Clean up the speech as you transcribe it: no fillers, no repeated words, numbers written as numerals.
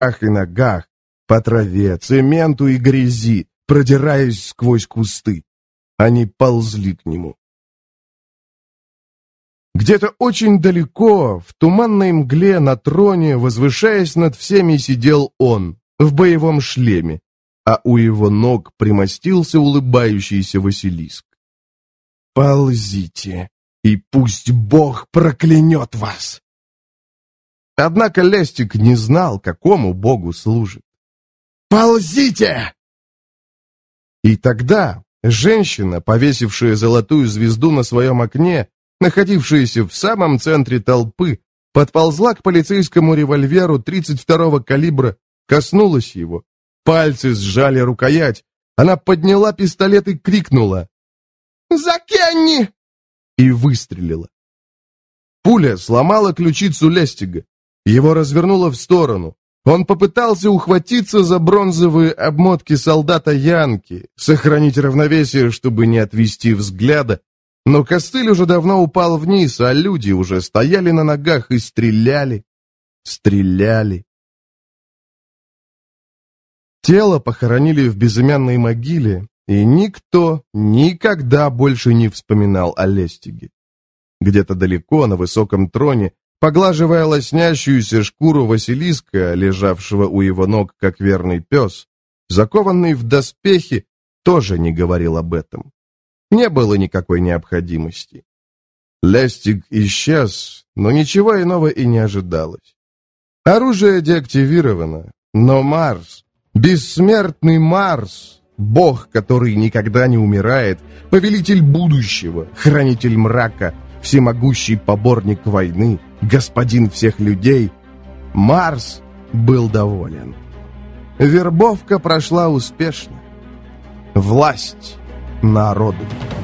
руках и ногах, по траве, цементу и грязи, продираясь сквозь кусты. Они ползли к нему. Где-то очень далеко, в туманной мгле на троне, возвышаясь над всеми, сидел он, в боевом шлеме, а у его ног примостился улыбающийся Василиск. «Ползите, и пусть Бог проклянет вас!» Однако Лестик не знал, какому Богу служит. «Ползите!» И тогда женщина, повесившая золотую звезду на своем окне, находившаяся в самом центре толпы, подползла к полицейскому револьверу 32-го калибра, коснулась его. Пальцы сжали рукоять. Она подняла пистолет и крикнула: «За Кенни!» и выстрелила. Пуля сломала ключицу Лестига. Его развернуло в сторону. Он попытался ухватиться за бронзовые обмотки солдата Янки, сохранить равновесие, чтобы не отвести взгляда, но костыль уже давно упал вниз, а люди уже стояли на ногах и стреляли. Тело похоронили в безымянной могиле, и никто никогда больше не вспоминал о Лестиге. Где-то далеко, на высоком троне, поглаживая лоснящуюся шкуру Василиска, лежавшего у его ног, как верный пес, закованный в доспехи, тоже не говорил об этом. Не было никакой необходимости. Лестиг исчез, но ничего иного и не ожидалось. Оружие деактивировано, но Марс, бессмертный Марс, Бог, который никогда не умирает, повелитель будущего, хранитель мрака, всемогущий поборник войны, господин всех людей, Марс был доволен. Вербовка прошла успешно. Власть народу.